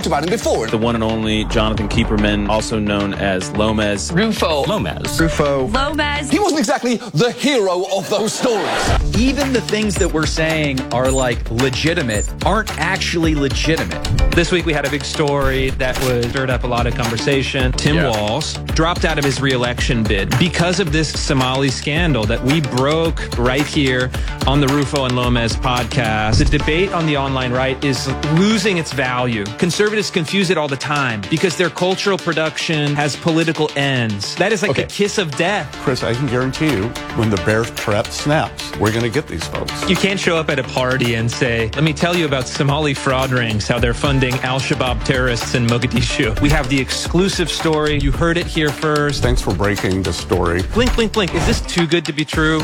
talked about him before. The one and only Jonathan Keeperman, also known as Lomez. Rufo. Lomez. He wasn't exactly the hero of those stories. Even the things that we're saying are like legitimate aren't actually legitimate. This week we had a big story that was stirred up a lot of conversation. Tim Walz dropped out of his re-election bid because of this Somali scandal that we broke right here on the Rufo and Lomez podcast. The debate on the online right is losing its value. Conservatives confuse it all the time because their cultural production has political ends. That is like the kiss of death. Chris, I can guarantee you, when the bear trap snaps, we're going to get these folks. You can't show up at a party and say, let me tell you about Somali fraud rings, how they're funding al-Shabaab terrorists in Mogadishu. We have the exclusive story. You heard it here first. Thanks for breaking the story. Blink, blink, blink. Is this too good to be true?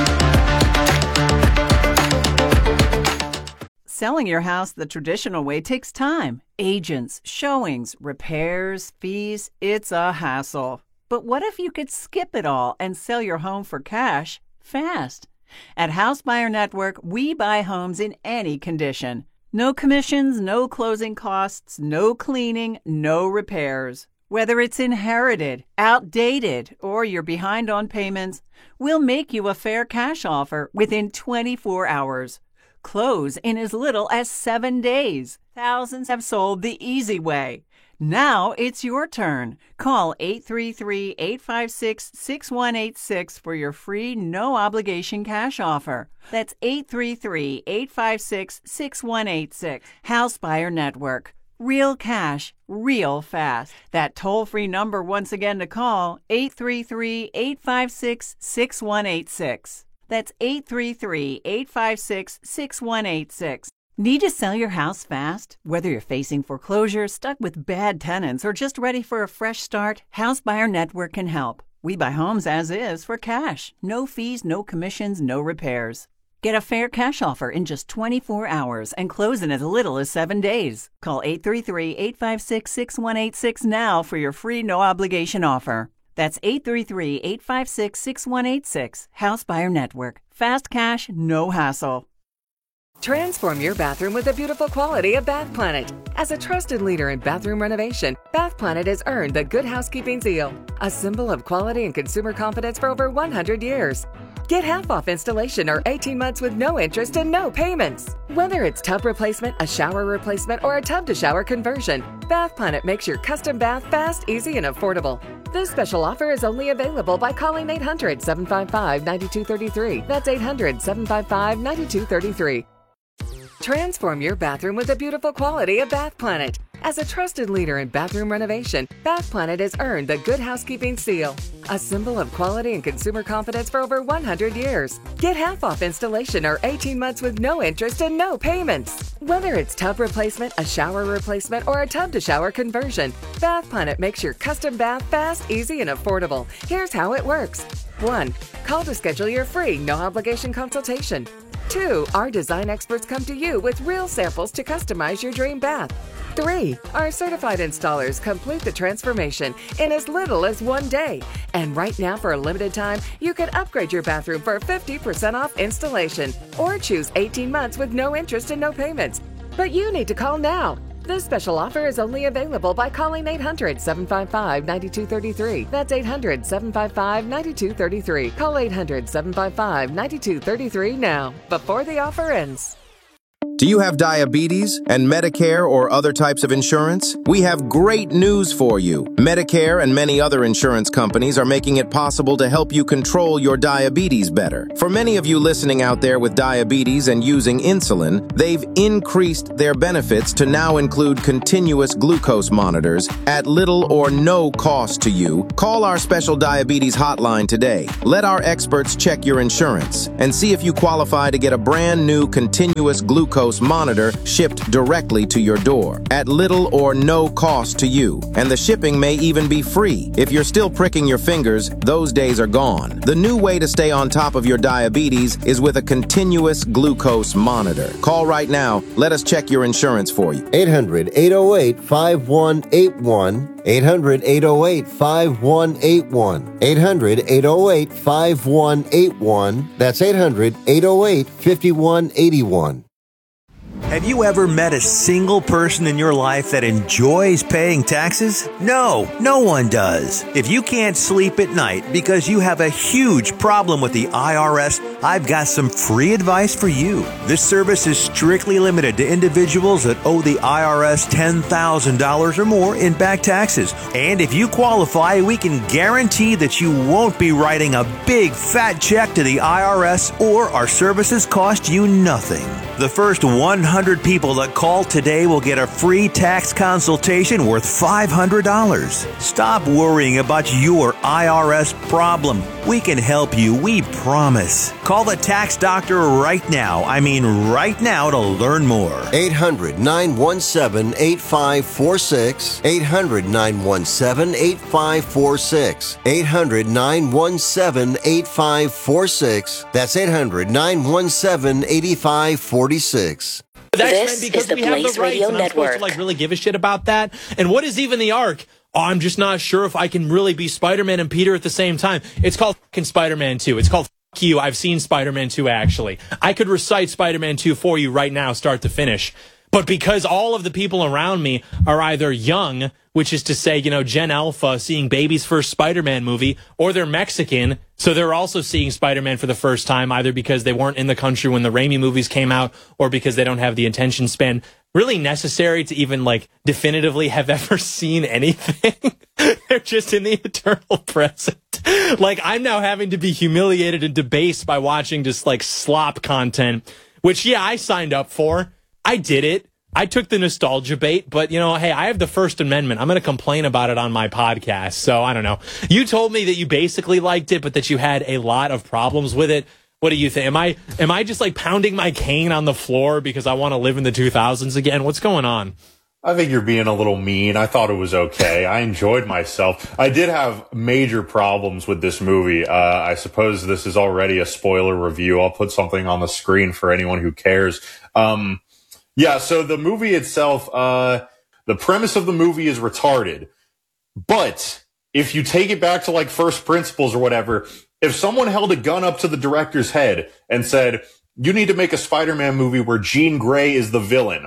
Selling your house the traditional way takes time. Agents, showings, repairs, fees. It's a hassle. But what if you could skip it all and sell your home for cash fast? At House Buyer Network, we buy homes in any condition. No commissions, no closing costs, no cleaning, no repairs. Whether it's inherited, outdated, or you're behind on payments, we'll make you a fair cash offer within 24 hours. Close in as little as 7 days. Thousands have sold the easy way. Now it's your turn. Call 833-856-6186 for your free, no-obligation cash offer. That's 833-856-6186. House Buyer Network. Real cash, real fast. That toll-free number once again to call, 833-856-6186. That's 833-856-6186. Need to sell your house fast? Whether you're facing foreclosure, stuck with bad tenants, or just ready for a fresh start, House Buyer Network can help. We buy homes as is for cash. No fees, no commissions, no repairs. Get a fair cash offer in just 24 hours and close in as little as 7 days. Call 833-856-6186 now for your free no-obligation offer. That's 833-856-6186. House Buyer Network. Fast cash, no hassle. Transform your bathroom with the beautiful quality of Bath Planet. As a trusted leader in bathroom renovation, Bath Planet has earned the Good Housekeeping seal, a symbol of quality and consumer confidence for over 100 years. Get half off installation or 18 months with no interest and no payments. Whether it's tub replacement, a shower replacement, or a tub-to-shower conversion, Bath Planet makes your custom bath fast, easy, and affordable. This special offer is only available by calling 800-755-9233. That's 800-755-9233. Transform your bathroom with the beautiful quality of Bath Planet. As a trusted leader in bathroom renovation, Bath Planet has earned the Good Housekeeping seal, a symbol of quality and consumer confidence for over 100 years. Get half off installation or 18 months with no interest and no payments. Whether it's tub replacement, a shower replacement, or a tub-to-shower conversion, Bath Planet makes your custom bath fast, easy, and affordable. Here's how it works. 1. Call to schedule your free, no-obligation consultation. 2. Our design experts come to you with real samples to customize your dream bath. 3. Our certified installers complete the transformation in as little as 1 day. And right now, for a limited time, you can upgrade your bathroom for 50% off installation or choose 18 months with no interest and no payments. But you need to call now. This special offer is only available by calling 800-755-9233. That's 800-755-9233. Call 800-755-9233 now, before the offer ends. Do you have diabetes and Medicare or other types of insurance? We have great news for you. Medicare and many other insurance companies are making it possible to help you control your diabetes better. For many of you listening out there with diabetes and using insulin, they've increased their benefits to now include continuous glucose monitors at little or no cost to you. Call our special diabetes hotline today. Let our experts check your insurance and see if you qualify to get a brand new continuous glucose monitor shipped directly to your door at little or no cost to you. And the shipping may even be free. If you're still pricking your fingers, those days are gone. The new way to stay on top of your diabetes is with a continuous glucose monitor. Call right now. Let us check your insurance for you. 800-808-5181. 800-808-5181. 800-808-5181. That's 800-808-5181. Have you ever met a single person in your life that enjoys paying taxes? No, no one does. If you can't sleep at night because you have a huge problem with the IRS, I've got some free advice for you. This service is strictly limited to individuals that owe the IRS $10,000 or more in back taxes. And if you qualify, we can guarantee that you won't be writing a big fat check to the IRS, or our services cost you nothing. The first 100 people that call today will get a free tax consultation worth $500. Stop worrying about your IRS problem. We can help you, we promise. Call the tax doctor right now. I mean right now, to learn more. 800-917-8546. 800-917-8546. 800-917-8546. That's 800-917-8546. This is the Blaze Radio Network. To really give a shit about that. And what is even the arc? Oh, I'm just not sure if I can really be Spider-Man and Peter at the same time. It's called fucking Spider-Man 2. It's called fuck you. I've seen Spider-Man 2 actually. I could recite Spider-Man 2 for you right now, start to finish. But because all of the people around me are either young, which is to say, Gen Alpha seeing baby's first Spider-Man movie, or they're Mexican, so they're also seeing Spider-Man for the first time, either because they weren't in the country when the Raimi movies came out, or because they don't have the attention span really necessary to even, definitively have ever seen anything. They're just in the eternal present. I'm now having to be humiliated and debased by watching just, slop content, which, yeah, I signed up for. I did it. I took the nostalgia bait, but, hey, I have the First Amendment. I'm going to complain about it on my podcast, so I don't know. You told me that you basically liked it, but that you had a lot of problems with it. What do you think? Am I just, pounding my cane on the floor because I want to live in the 2000s again? What's going on? I think you're being a little mean. I thought it was okay. I enjoyed myself. I did have major problems with this movie. I suppose this is already a spoiler review. I'll put something on the screen for anyone who cares. Yeah, so the movie itself, the premise of the movie is retarded. But if you take it back to first principles or whatever, if someone held a gun up to the director's head and said, you need to make a Spider-Man movie where Jean Grey is the villain,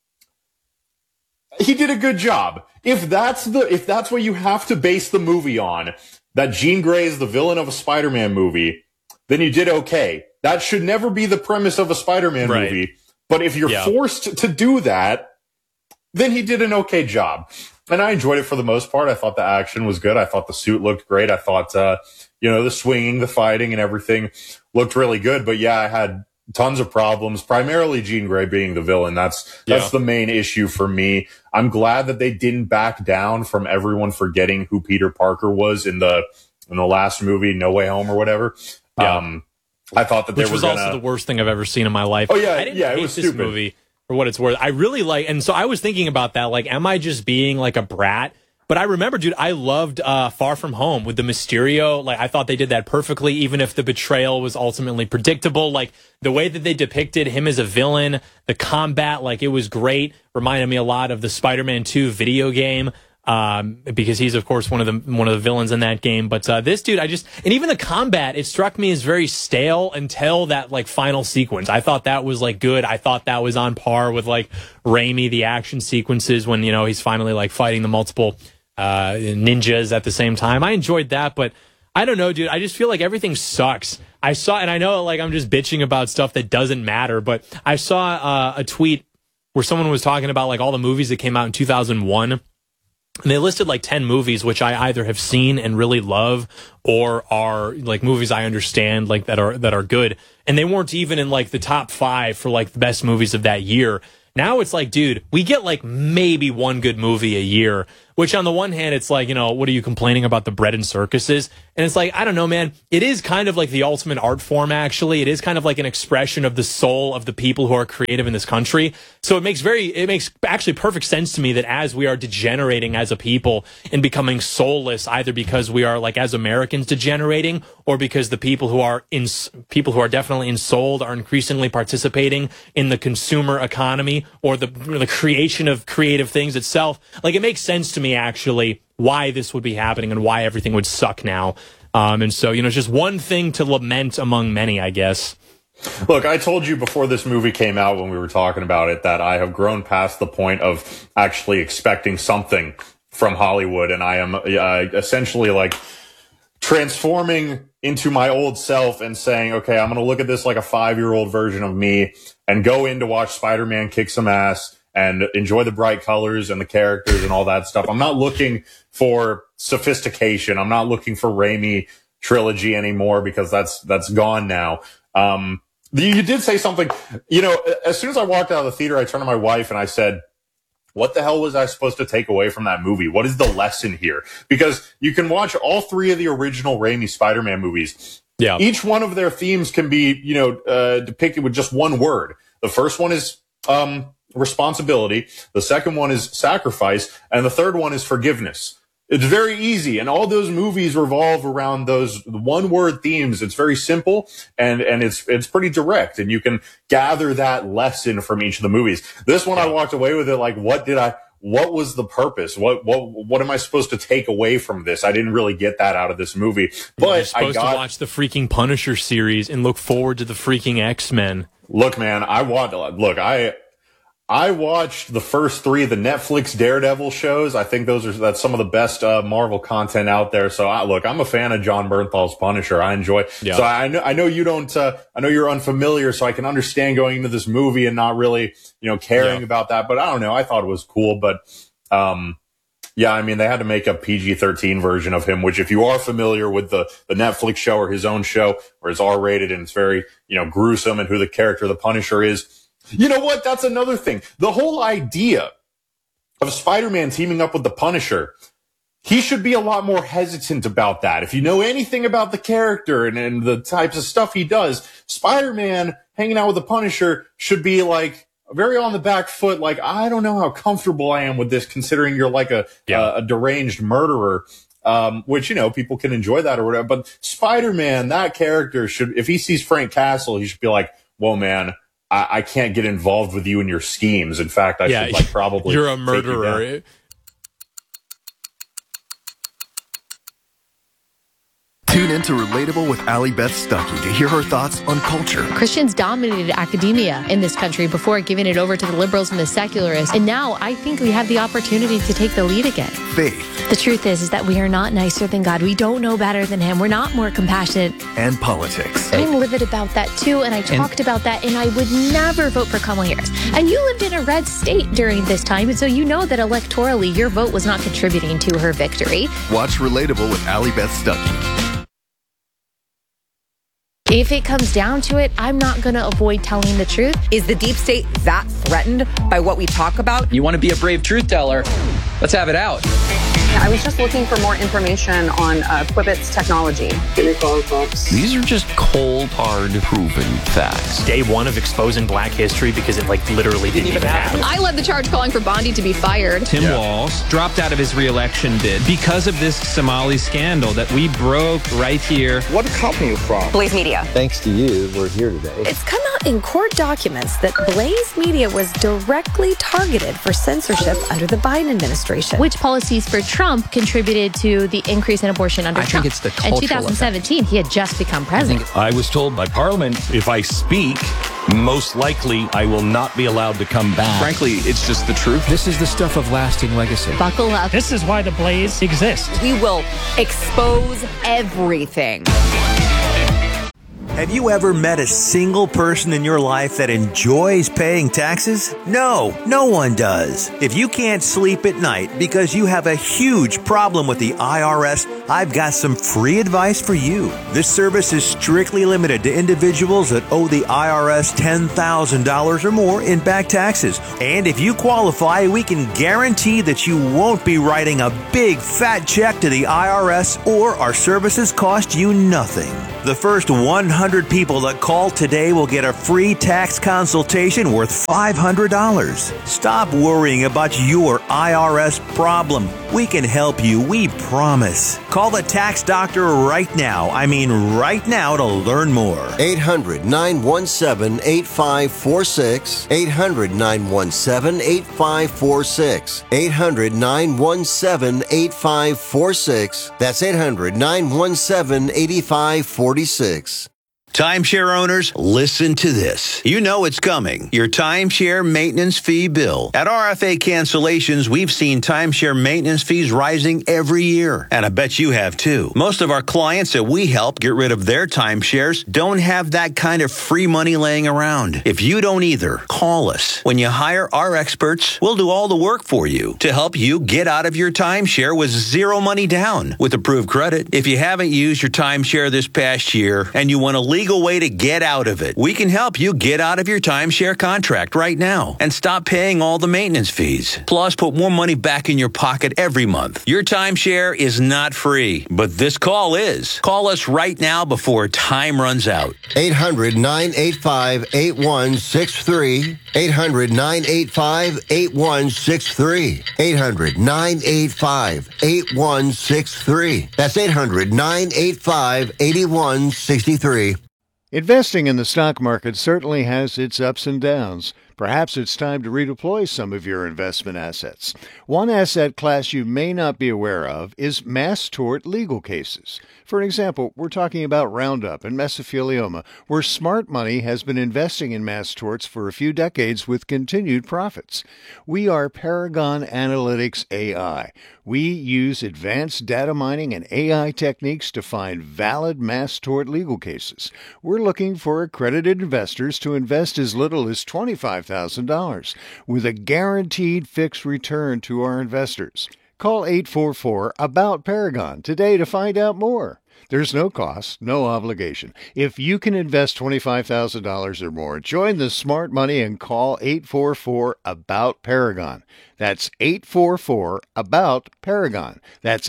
he did a good job. If that's what you have to base the movie on, that Jean Grey is the villain of a Spider-Man movie, then you did okay. That should never be the premise of a Spider-Man movie. But if you're forced to do that, then he did an okay job. And I enjoyed it for the most part. I thought the action was good. I thought the suit looked great. I thought, the swinging, the fighting and everything looked really good. But yeah, I had tons of problems, primarily Jean Grey being the villain. That's the main issue for me. I'm glad that they didn't back down from everyone forgetting who Peter Parker was in the last movie, No Way Home or whatever. Yeah. I thought that Which was also the worst thing I've ever seen in my life. Oh, yeah, I didn't it hate was this stupid. movie for what it's worth. I really and so I was thinking about that, am I just being a brat? But I remember, dude, I loved Far From Home with the Mysterio. I thought they did that perfectly, even if the betrayal was ultimately predictable. The way that they depicted him as a villain, the combat, it was great. Reminded me a lot of the Spider-Man 2 video game. Because he's of course one of the villains in that game. But this dude, and even the combat, it struck me as very stale until that final sequence. I thought that was good. I thought that was on par with Raimi, the action sequences when he's finally fighting the multiple ninjas at the same time. I enjoyed that, but I don't know, dude. I just feel like everything sucks. And I know I'm just bitching about stuff that doesn't matter, but I saw a tweet where someone was talking about all the movies that came out in 2001. And they listed 10 movies, which I either have seen and really love, or are movies I understand that are good. And they weren't even in the top 5 for the best movies of that year. Now it's dude, we get maybe one good movie a year, which on the one hand, it's what are you complaining about the bread and circuses? And it's I don't know, man. It is kind of the ultimate art form, actually. It is kind of an expression of the soul of the people who are creative in this country. So it makes actually perfect sense to me that as we are degenerating as a people and becoming soulless, either because we are as Americans degenerating, or because the people who are definitely ensouled are increasingly participating in the consumer economy or the creation of creative things itself. It makes sense to me, actually, why this would be happening and why everything would suck now. And so, it's just one thing to lament among many, I guess. Look, I told you before this movie came out when we were talking about it that I have grown past the point of actually expecting something from Hollywood, and I am essentially like transforming into my old self and saying, okay, I'm going to look at this like a 5-year-old version of me and go in to watch Spider-Man kick some ass and enjoy the bright colors and the characters and all that stuff. I'm not looking for sophistication. I'm not looking for Raimi trilogy anymore because that's gone now. You did say something, as soon as I walked out of the theater, I turned to my wife and I said, what the hell was I supposed to take away from that movie? What is the lesson here? Because you can watch all 3 of the original Raimi Spider-Man movies. Yeah. Each one of their themes can be, depicted with just one word. The first one is responsibility. The second one is sacrifice. And the third one is forgiveness. It's very easy. And all those movies revolve around those one-word themes. It's very simple and it's pretty direct. And you can gather that lesson from each of the movies. This one, I walked away with it like, what was the purpose? What am I supposed to take away from this? I didn't really get that out of this movie. But you're supposed to watch the freaking Punisher series and look forward to the freaking X-Men. Look, man, I watched the first 3 of the Netflix Daredevil shows. I think that's some of the best Marvel content out there. So I'm a fan of Jon Bernthal's Punisher. I enjoy. Yeah. So I know you don't. I know you're unfamiliar, so I can understand going into this movie and not really caring about that. But I don't know. I thought it was cool. But yeah, I mean they had to make a PG-13 version of him, which if you are familiar with the Netflix show or his own show, where it's R-rated and it's very gruesome and who the character of the Punisher is. You know what? That's another thing. The whole idea of Spider-Man teaming up with the Punisher, he should be a lot more hesitant about that. If you know anything about the character and the types of stuff he does, Spider-Man hanging out with the Punisher should be like very on the back foot. Like, I don't know how comfortable I am with this considering you're like a deranged murderer. Which, people can enjoy that or whatever. But Spider-Man, that character should, if he sees Frank Castle, he should be like, whoa, man. I can't get involved with you in your schemes. In fact, I should probably. You're a murderer. Tune in to Relatable with Allie Beth Stuckey to hear her thoughts on culture. Christians dominated academia in this country before giving it over to the liberals and the secularists. And now I think we have the opportunity to take the lead again. Faith. The truth is that we are not nicer than God. We don't know better than him. We're not more compassionate. And politics. I'm livid about that too. And I talked about that. And I would never vote for Kamala Harris. And you lived in a red state during this time. And so you know that electorally your vote was not contributing to her victory. Watch Relatable with Allie Beth Stuckey. If it comes down to it, I'm not going to avoid telling the truth. Is the deep state that threatened by what we talk about? You want to be a brave truth teller? Let's have it out. I was just looking for more information on Quibbit's technology. These are just cold, hard, proven facts. Day 1 of exposing Black history because it literally didn't even happen. I led the charge calling for Bondi to be fired. Tim Walz dropped out of his re-election bid because of this Somali scandal that we broke right here. What company are you from? Blaze Media. Thanks to you, we're here today. It's come out in court documents that Blaze Media was directly targeted for censorship under the Biden administration. Which policies for Trump contributed to the increase in abortion under Trump? I think it's the cultural In 2017, he had just become president. I was told by Parliament, if I speak, most likely I will not be allowed to come back. Frankly, it's just the truth. This is the stuff of lasting legacy. Buckle up. This is why the Blaze exists. We will expose everything. Have you ever met a single person in your life that enjoys paying taxes? No, no one does. If you can't sleep at night because you have a huge problem with the IRS, I've got some free advice for you. This service is strictly limited to individuals that owe the IRS $10,000 or more in back taxes. And if you qualify, we can guarantee that you won't be writing a big fat check to the IRS, or our services cost you nothing. The first 100 people that call today will get a free tax consultation worth $500. Stop worrying about your IRS problem. We can help you, we promise. Call the tax doctor right now. I mean right now to learn more. 800-917-8546. 800-917-8546. 800-917-8546. That's 800-917-8546. Timeshare owners, listen to this. You know it's coming. Your timeshare maintenance fee bill. At RFA Cancellations, we've seen timeshare maintenance fees rising every year. And I bet you have too. Most of our clients that we help get rid of their timeshares don't have that kind of free money laying around. If you don't either, call us. When you hire our experts, we'll do all the work for you to help you get out of your timeshare with zero money down with approved credit. If you haven't used your timeshare this past year and you want a legal way to get out of it, we can help you get out of your timeshare contract right now and stop paying all the maintenance fees. Plus, put more money back in your pocket every month. Your timeshare is not free, but this call is. Call us right now before time runs out. 800-985-8163. 800-985-8163. 800-985-8163. That's 800-985-8163. Investing in the stock market certainly has its ups and downs. Perhaps it's time to redeploy some of your investment assets. One asset class you may not be aware of is mass tort legal cases. For example, we're talking about Roundup and mesothelioma, where smart money has been investing in mass torts for a few decades with continued profits. We are Paragon Analytics AI. We use advanced data mining and AI techniques to find valid mass tort legal cases. We're looking for accredited investors to invest as little as $25,000 with a guaranteed fixed return to our investors. Call 844-ABOUT-PARAGON today to find out more. There's no cost, no obligation. If you can invest $25,000 or more, join the smart money and call 844-ABOUT-PARAGON. That's 844-ABOUT-PARAGON. That's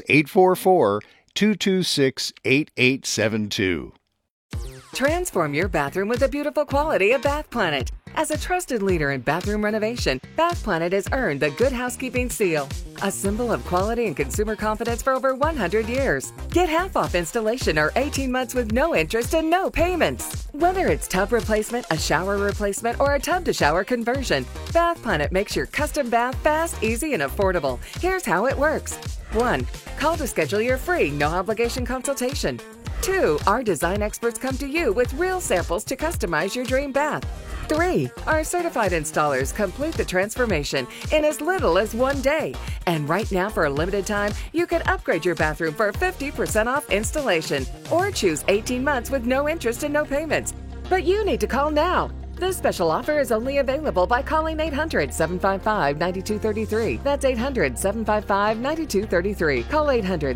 844-226-8872. Transform your bathroom with the beautiful quality of Bath Planet. As a trusted leader in bathroom renovation, Bath Planet has earned the Good Housekeeping seal, a symbol of quality and consumer confidence for over 100 years. Get half off installation or 18 months with no interest and no payments. Whether it's tub replacement, a shower replacement, or a tub-to-shower conversion, Bath Planet makes your custom bath fast, easy, and affordable. Here's how it works. 1. Call to schedule your free, no-obligation consultation. 2. Our design experts come to you with real samples to customize your dream bath. 3. Our certified installers complete the transformation in as little as 1 day. And right now, for a limited time, you can upgrade your bathroom for 50% off installation or choose 18 months with no interest and no payments. But you need to call now. This special offer is only available by calling 800-755-9233. That's 800-755-9233. Call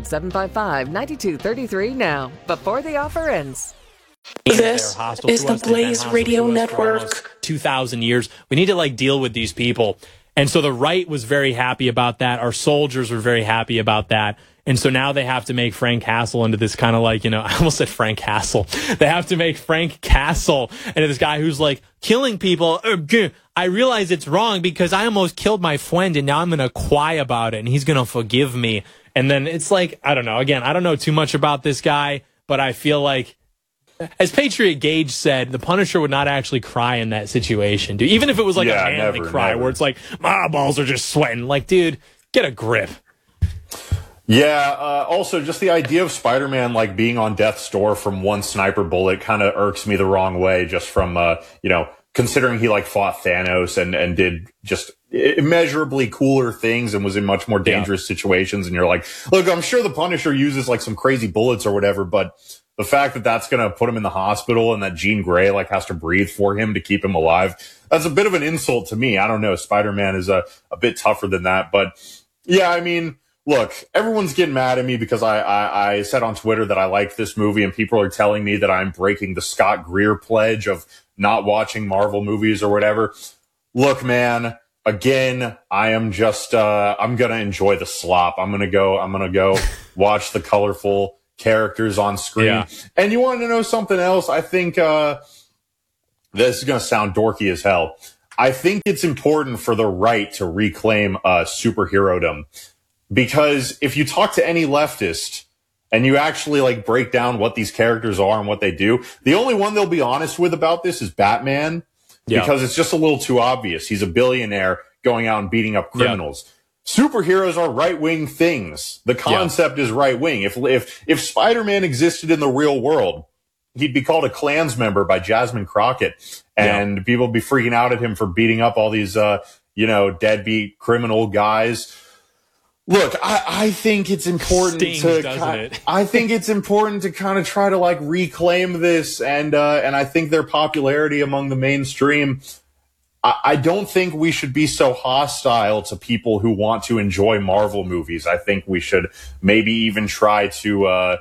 800-755-9233 now, before the offer ends. This is the Blaze Radio Network. 2,000 years. We need to deal with these people. And so the right was very happy about that. Our soldiers were very happy about that. And so now they have to make Frank Castle into this kind of I almost said Frank Castle. They have to make Frank Castle into this guy who's killing people. I realize it's wrong because I almost killed my friend and now I'm going to cry about it and he's going to forgive me. And then it's I don't know. Again, I don't know too much about this guy, but I feel as Patriot Gage said, the Punisher would not actually cry in that situation, dude. Even if it was a manly cry where it's my balls are just sweating. Dude, get a grip. Yeah, also just the idea of Spider-Man being on death's door from one sniper bullet kind of irks me the wrong way, just from considering he fought Thanos and did just immeasurably cooler things and was in much more dangerous situations, and you're look, I'm sure the Punisher uses some crazy bullets or whatever, but the fact that that's going to put him in the hospital and that Jean Grey has to breathe for him to keep him alive, that's a bit of an insult to me. I don't know. Spider-Man is a bit tougher than that, but yeah, I mean, look, everyone's getting mad at me because I said on Twitter that I liked this movie, and people are telling me that I'm breaking the Scott Greer pledge of not watching Marvel movies or whatever. Look, man, again, I am just, I'm going to enjoy the slop. I'm going to go watch the colorful characters on screen. Yeah. And you want to know something else? I think, this is going to sound dorky as hell. I think it's important for the right to reclaim superherodom. Because if you talk to any leftist and you actually break down what these characters are and what they do, the only one they'll be honest with about this is Batman, because it's just a little too obvious. He's a billionaire going out and beating up criminals. Yeah. Superheroes are right-wing things. The concept is right-wing. If Spider-Man existed in the real world, he'd be called a Klans member by Jasmine Crockett, and people would be freaking out at him for beating up all these, deadbeat criminal guys. Look, I think it's important I think it's important to kind of try to like reclaim this, and I think their popularity among the mainstream. I don't think we should be so hostile to people who want to enjoy Marvel movies. I think we should maybe even try to,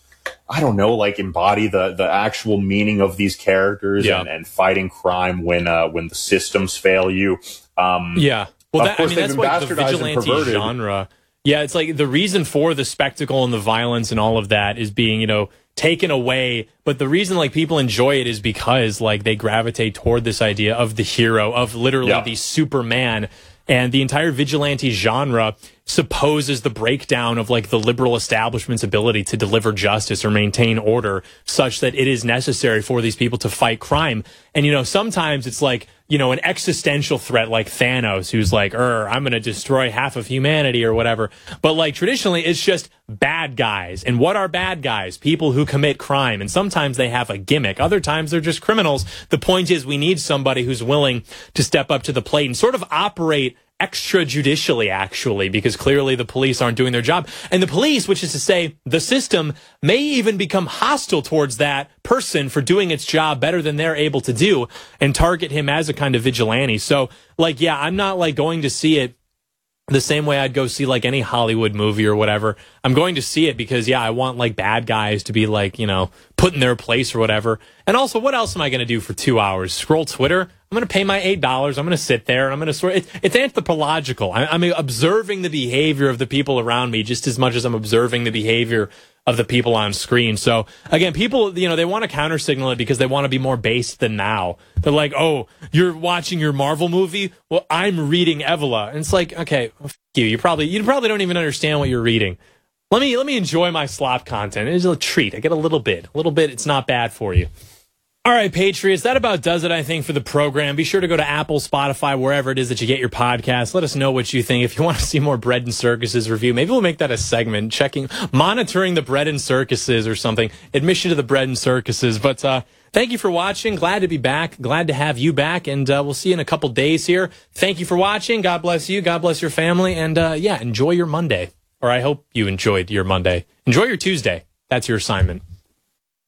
embody the actual meaning of these characters and fighting crime when the systems fail you. Well, that's like the vigilante genre. Yeah, it's like the reason for the spectacle and the violence and all of that is being, taken away. But the reason like people enjoy it is because like they gravitate toward this idea of the hero, of literally the Superman. And the entire vigilante genre supposes the breakdown of like the liberal establishment's ability to deliver justice or maintain order such that it is necessary for these people to fight crime. And, sometimes it's like, an existential threat like Thanos, who's like, I'm going to destroy half of humanity or whatever. But like traditionally, it's just bad guys. And what are bad guys? People who commit crime. And sometimes they have a gimmick. Other times they're just criminals. The point is we need somebody who's willing to step up to the plate and sort of operate extrajudicially, actually, because clearly the police aren't doing their job. And the police, which is to say the system, may even become hostile towards that person for doing its job better than they're able to do and target him as a kind of vigilante. So, I'm not going to see it the same way I'd go see any Hollywood movie or whatever. I'm going to see it because, I want bad guys to be put in their place or whatever. And also, what else am I going to do for 2 hours? Scroll Twitter? I'm going to pay my $8. I'm going to sit there and I'm going to it's anthropological. I'm observing the behavior of the people around me just as much as I'm observing the behavior of the people on screen. So again, people, they want to counter signal it because they want to be more based than now. They're like, oh, you're watching your Marvel movie? Well, I'm reading Evola. And it's like, okay, well, you probably don't even understand what you're reading. Let me enjoy my slop content. It's a treat. I get a little bit. It's not bad for you. All right, Patriots, that about does it, I think, for the program. Be sure to go to Apple, Spotify, wherever it is that you get your podcasts. Let us know what you think. If you want to see more Bread and Circuses review, maybe we'll make that a segment, monitoring the Bread and Circuses or something. Admission to the Bread and Circuses. But thank you for watching. Glad to be back. Glad to have you back. And we'll see you in a couple days here. Thank you for watching. God bless you. God bless your family. And enjoy your Monday. Or I hope you enjoyed your Monday. Enjoy your Tuesday. That's your assignment.